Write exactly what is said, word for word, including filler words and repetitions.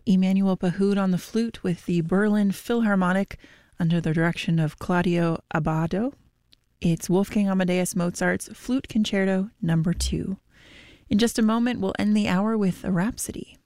Emanuel Pahud on the flute with the Berlin Philharmonic under the direction of Claudio Abbado. It's Wolfgang Amadeus Mozart's Flute Concerto Number two. In just a moment, we'll end the hour with a Rhapsody.